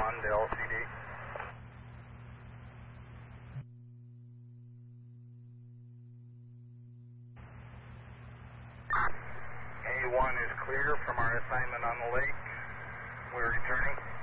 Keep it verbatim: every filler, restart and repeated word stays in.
respond to L C D. A one is clear from our assignment on the lake. We're returning.